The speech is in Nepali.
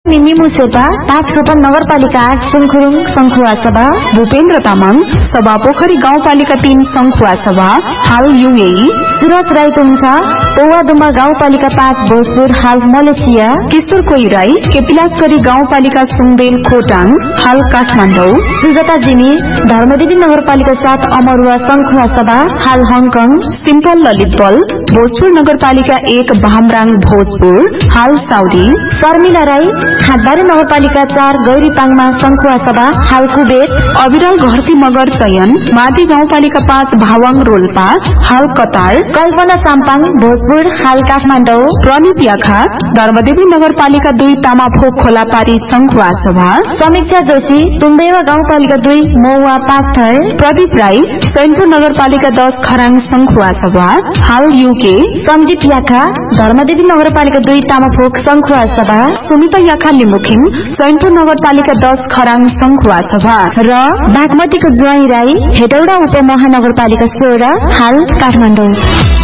निमु शेर्पा 5 रोपन नगरपालिका 8 सुनखुरुङ संखुवा सभा। भूपेन्द्र तामाङ सभा पोखरी गाउँपालिका 3 संखुवा सभा हाल यूएई। सूरज राई तुङसा पौवादुमा गाउँपालिका 5 भोजपुर हाल मलेसिया। किशोर कोइराई केपिलासगढी गाउँपालिका सुङदेल खोटाङ हाल काठमाडौँ। सुजाता जिमी धर्मदेवी नगरपालिका 7 अमरुवा संखुवा सभा हाल हङकङ। सिम्पल ललितबल भोजपुर नगरपालिका 1 भामराङ भोजपुर हाल साउदी। शर्मिला राई खादबारी नगरपालिका 4 गौरीपाङमा संखुवा सभा हाल कुवेत। अविरल घरती मगर चयन माटी गाउँपालिका 5 भावाङ रोल्पा हाल कतार। कल्पना साम्पाङ भोजपुर हाल काठमाडौँ। प्रणित याखा धर्मदेवी नगरपालिका 2 तामाफोक खोलापारी संखुवा सभा। समीक्षा जोशी तुम्बेवा गाउँपालिका 2 मौवा 5 थर। प्रदीप राई सैनपुर नगरपालिका 10 खराङ संखुवा सभा हाल यूके। सन्दीप याखा धर्मदेवी नगरपालिका 2 तामाफोक संखुवा सभा। सुमिता याखा लिमुखिम सैनपुर नगरपालिका 10 खराङ संखुवा सभा र बागमतीको ज्वाई राई हेटौडा उपमहानगरपालिका 16 हाल काठमाडौँ।